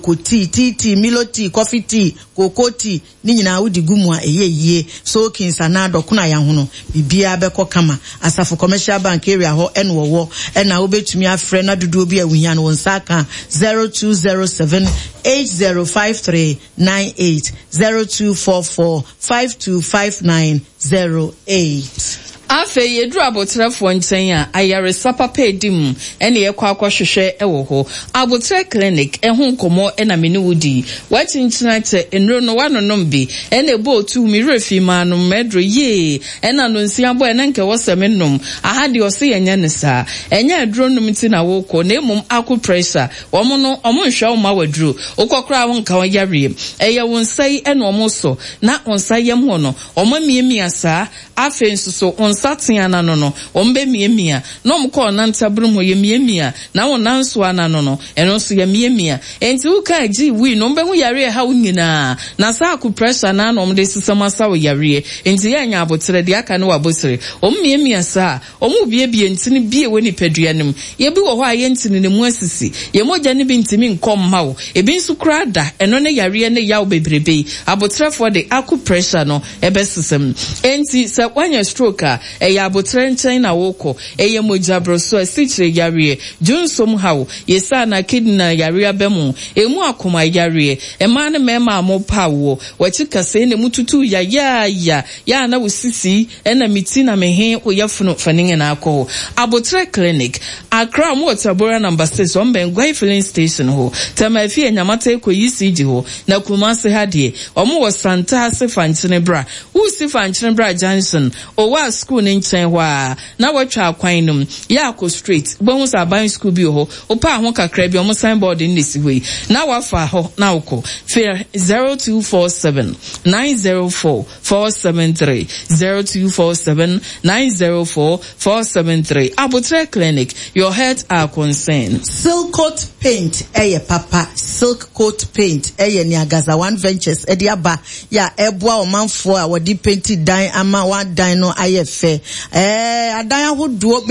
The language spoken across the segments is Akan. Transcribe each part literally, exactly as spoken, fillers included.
tea, tea, tea, Milo tea, coffee tea, cocoa tea, ni nyina wudi gumu a eye ye, so kins anado kuna ya huno, bibia beko kama, asafu commercial bank area ho enwo wo, ena ube tumi afre na dudu obi a winya no nsaka zero two zero seven eight zero five three nine eight zero two four four five two five nine zero eight. Afe yedru abotrefo nchen a ayare sapapa edim ene yekwa akwahwehwe ewo ho abotre clinic ehun nkomo ena meni wudi watinchina te enro no wanonom bi ene bo tu mi refi manu medro ye ena no nsiabo ene nke wosemenom ahade ose yenya ne sa enya adro nom ti na woko na emum akụ pressure omo no omo nhwa o ma wadru okokra wo nka wayare eye wonsai ene omo so na onsai yem ho no omo miemia sa afe nsuso Satia na no no ombe miemia no mko na ntabrum ho yemiemia na wona nso ana no no eno so yemiemia enti uka ji wi no mbe hu yare ha unyina na sa ku pressure na no mde sisama sa wo yare enti ya nya abotre de aka no wabotre ommiemia sa omu biebie ntini bie we ni peduanim ye bi wo ho aye ntini ne mu asisi ye moja ne bi ntimi nkom mawo ebi nsu krada eno ne yare ne yawo bebrebe abotrefo de aku pressure no ebe sisem enti se kwanya stroke eya abotre nchen na woko eye mojabro so asichire yare junsom hawo yesa na kidney yare abemu emu akoma yare ema ne mema amopawo wachika se ne mututu ya ya ya ya na wusisi ena miti na mehe oyafunu faninge na akọ abotre clinic Accra mo Tabora number six ombe ngwai filling station ho tamafi enyamata eko yisiji ho na Kumasi hadie omo wo Santa se fanchine bra wu si fanchine bra Johnson owa school ne nchen hwa na watwa akwanum ya ko street bohu sa ban school bi ho opa ho kakra bi omo signboard in this way na wafa ho na uko fair zero two four seven nine zero four four seven three zero two four seven nine zero four four seven three Abotre Clinic, your heads are concerned. Silk coat paint eye papa silk coat paint eye ni Agaza One Ventures ediaba ya ebua omanfo a wodi painti dan ama wa dan no aye fe eh adan ahodo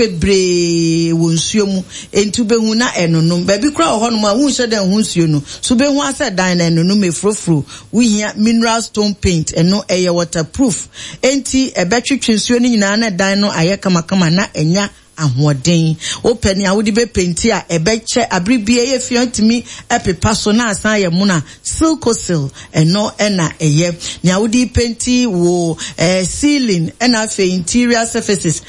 bebre wonsuo mu entu behu na enunum ba bi kra ho no ma hu hye dan hu nsuo no so behu ase dan na enunum efrofro we hia mineral stone paint eno eye waterproof enti ebetwetwe nsuo ni nyina na dan no aye kama kama na enya ahoden open ya wodi be painti a ebeche abribie ye fiantimi epepa so na asan ye mu na silkosil eno ena eye nya wodi painti wo eh, ceiling ena fe interior surfaces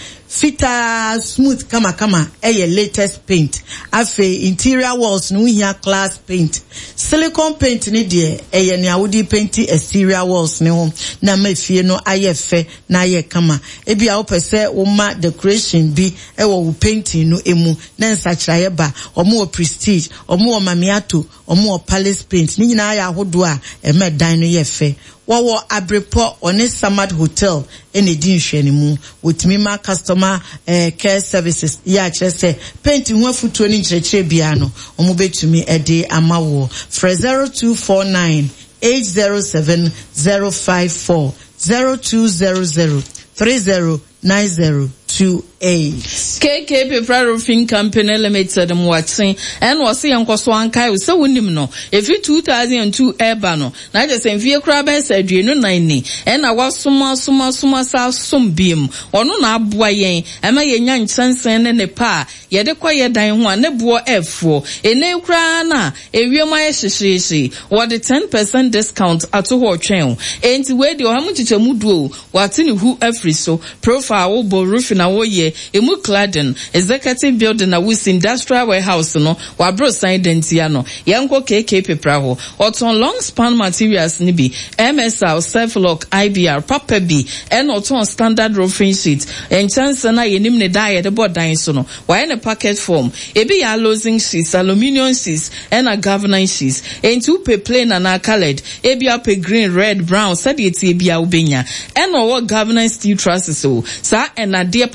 fita smooth kama kama eye latest paint afe interior walls no hia class paint silicone paint ni de eye ni awudi painti exterior walls ni ho na mafie no aye fe na aye kama ebi a opese wo ma decoration bi ewo wo painting no emu na nsachiraye ba omo wo prestige omo wo mamiato omo wo palace paint ni nyina ya ahodo a eme dan no ye fe Wawo Abrepo One Samad Hotel in a din shenimu with Mima customer uh, care services. Ya chese painting one foot twenty cheche biano. Omube to me a day amawo. For zero two four nine eight zero seven zero five four zero two zero zero three zero nine zero two eight. K K Paper Roofing Company Limited mwatsin and wasi yankoso ankai usa wunim no efi two thousand two eba no na je se mfie kra ba sa aduenu nine ni e na wasoma soma soma sa som biem ono na aboa yen ema yenya nchansen ne ne pa ye de kwa ye dan ho ne bo efo ene kra na ewiem aye hyehyehye wo de ten percent discount ato ho twen enti we de ohamu chichemu duo wati ne hu afri so profile wo bo roofing na wo ye emu cladding executive building na wis industrial warehouse no wa bro sign dentia no yanko K K Paper ho oton long span materials ni bi M S L self lock I B R papa bi and oton standard roofing sheet en chance na yenim ne da ye de board dan so no wa ne packet form ebi ya losing sheets aluminium sheets and a governance sheets en two pe plain and a colored ebi up green red brown said it ebi ya ubenya and our governance steel trusses so sa and a dear papa na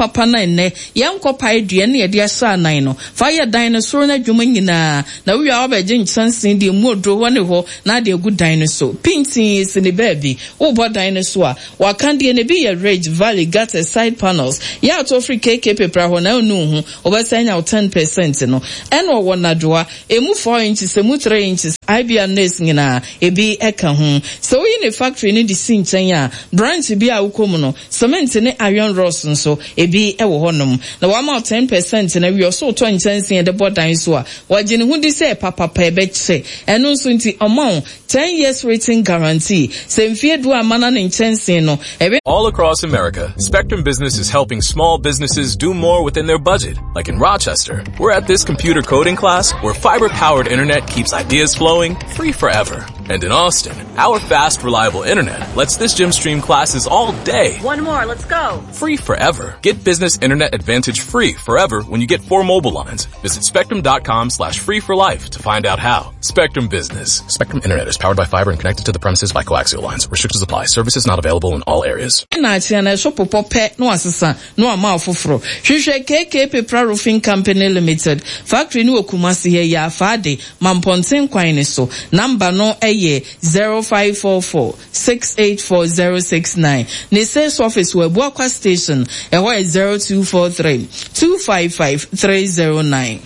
ne yanko pa edua ne yede asa anan no fire dinosaur na dwuma nyina na wi a obeje nchansen de mu odro ho ne ho na de gu dinosaur painting is ne baby wo bo dinosaur wa kan de ne bi ye Rage Valley got a side panels ya to free K K pepra ho na unu hu obesanya ten percent no eno wo na doa emu four inches emu three inches I B M nes nyina ebi eka ho so we in factory ni di sin chen ya branch bi a ukom no cement ne iron rods nso ebi ewo honom na wa ma ten percent na we so to nchansen de bodan so a wagene hu di say papa pa ebe che eno nso nti amount ten years rating guarantee se mfie do amana ne nchansen no ebe. All across America, Spectrum Business is helping small businesses do more within their budget. Like in Rochester, we're at this computer coding class where fiber-powered internet keeps ideas flowing free forever. And in Austin, our fast, reliable internet lets this gym stream classes all day. One more, let's go. Free forever. Get business internet advantage free forever when you get four mobile lines. Visit spectrum.com slash free for life to find out how. Spectrum Business. Spectrum Internet is powered by fiber and connected to the premises by coaxial lines. Restrictions apply. Services not available in all areas. Na tiana so popope no asesa no ama ofoforo. Hwehwe K K Pepra Roofing Company Limited. Factory no Kumasi here ya fade Mamponten kwan ne so. Number no eye zero five four four six eight four zero six nine. Ne sales office we Buakwa station e ho zero two four three two five five three zero nine.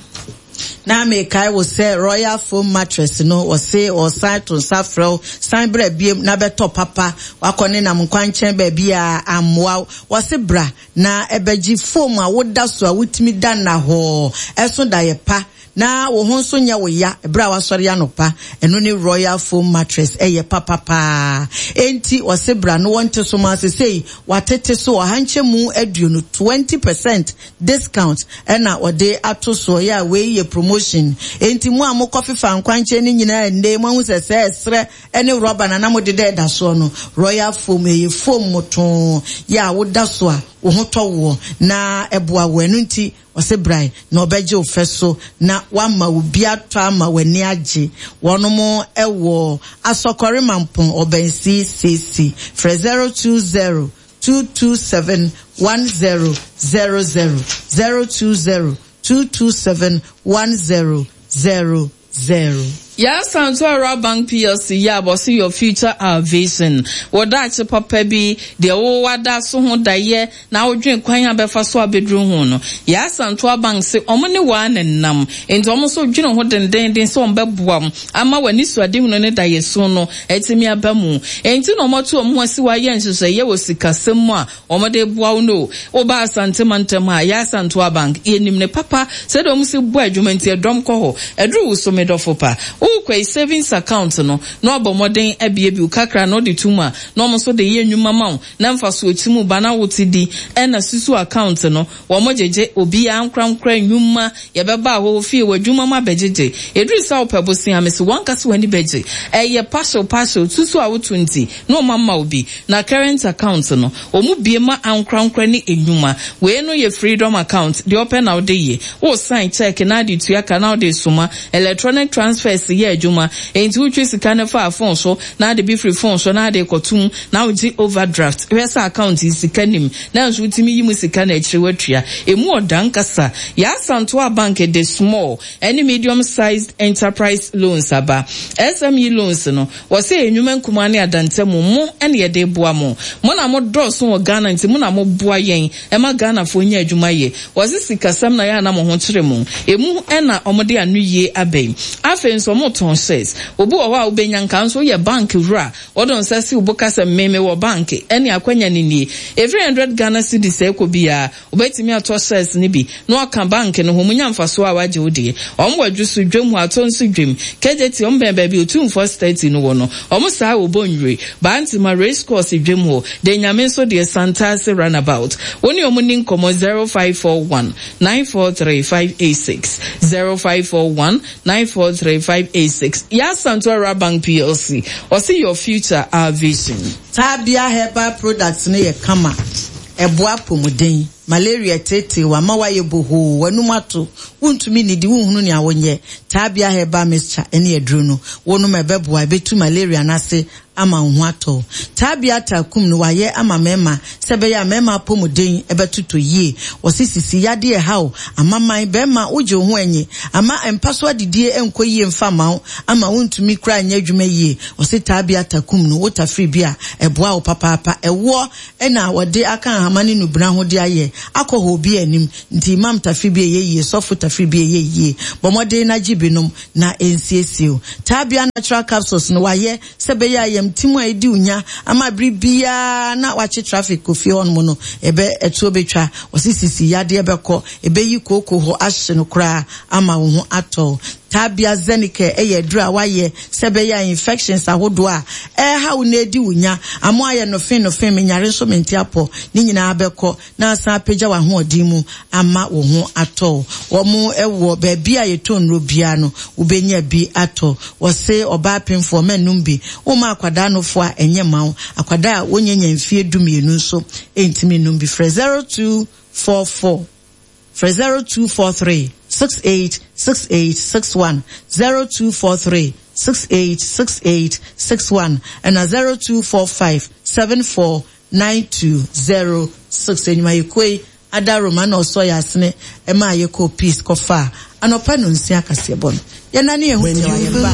Na me kai wo say Royal Foam mattress no wo say o sign to safrel sign bra biem na beto papa wakone na mkwanchen ba bia amwa wo say bra na ebeji foam a woda so a wutimi da na ho eso da ye pa na wo ho so nya wo ya bra wasori anopa eno ni Royal Foam mattress eye papa pa enti wo say bra no wonte so ma say watete so hanche mu aduonu twenty percent discount ena ode ato so ya we ye promotion enti mu amokọ fifa nkwanche ni nyina ende mu hu sese esre ene rubber na namode de da so no Royal Foam eye foam moton ya woda so a wo ho towo na eboa wanu nti wase brai na obeje ofeso na wama obi atwa ma wani age wonomo ewo asokore mampon obensi cc for zero two zero two two seven one zero zero zero zero two zero two two seven one zero zero zero. Ya Santuara Bank P L C ya bosi your future our vision. Woda che papa bi de wo wada so ho daye na wodwen kwan abefa so abedru ho no. Ya Santuara Bank se omo ne wa nennam. Enti omo so dwen ho denden den so ombeboam ama wani so ade hu ne daye so no etimi abamu. Enti no omo to omo asi wa ye nhese ye wo sikasem mu a omo de boa no. Oba asante mantem a ya Santuara Bank enim ne papa se de omo se boa adwumenti edom ko ho. Edru wo so medofo pa. Ukwe savings account no no abomodin ebie bi ukakra no de tuma no mo so de ye nwuma ma na mfa so otimu ba na wotidi ena susu account no wo mo jeje obi ankrankra nwuma ye beba ho fie wadwuma ma bejeje edrisa opebosi amese wankase wani beje eye partial partial susu a wo twenty no mama obi na current account no omu bie ma ankrankra ni enwuma we no ye freedom account de open now de ye wo sign check na de tuaka na de suma electronic transfers ye adwuma enti wutwe sika na fa phone so na de be free phone so na de kotum na uji overdraft wesa account sika nim na nso utimi yimu sika na akire watua emu odan kasa ya Santuara Bank de small any medium sized enterprise loans aba S M E loans no wose enwuma nkuma ne adante mu mu ene ye de boa mu mo na mo doso wo Ghana nti mo na mo boa yen e ma Ghana fo nya adwuma ye wose sika sam na ya na mo ho kire mu emu ena omode anu ye abai afen so mo ton says obu o wa obenya nka nso ye bank wura odon sase uboka se meme wo bank ene akwanya ni ni every one hundred Ghana cedis ekobia obetimi ato says ni bi no aka bank no homunya mfaso a waje odi omwa dwusu dwem ato nso dwem kejeti ombembe bi otum first thirty no wo no omusa obonwe banti ma race course dwem ho de nyame so de Santase runabout oni omuni nkomo zero five four one nine four three five eight six zero five four one nine four three five eight six. Ya Santuara Bank P L C or see your future our vision. Tabia herbal products ne ye kama eboa pomodin malaria tete wa ma waye boho wanum ato wontumi nidi wohunu ne awonye tabia heba mixture ene aduro no wonum ebeboa betu malaria nase ama ho ato tabia takum no waye ama mema sebe ya mema pomuden ebetuto yie osisisi yade e hawo amaman bema oje ho enye ama empaso adidie enkoyie mfama ama wontumi kra nya adwuma yie osi tabia takum no wota free bia eboa wo papa ewo ena wode aka hamane no buna ho de aye akoho bi anim nti imam tafi bi yeye sofu tafi bi yeye bomode na gibinom na ensiesie tabia natural capsules no waye sebe ya yem timu edi unya ama bribia na wachi traffic kofi on mo no ebe etu obetwa osisisi yade ebekọ ebe yi koko ho ahye no kra ama wo ho ato tabia zenike eye dura waye sebe ya infections ahodo a eh ha wo na edi unya amo aye no fin no fin menyare so mentiapo ni nyina abekọ na asa peja wa ho odimu ama wo ho ato wo mu ewo ba bia ye ton ro bia no ubenya bi ato wo se oba pemfo menum bi wo ma akwada no fo a enye mawo akwada a wonyenya mfie dumienu nso entimi num bi fra zero two four four for zero two four three six eight six eight six one zero two four three six eight six eight six one and a zero two four five seven four nine two zero six. Anyway, you kwe ada Roman or soya sne ema yeko peace kofa anopa no nsia kasebon. Yanani e hote wa yeba.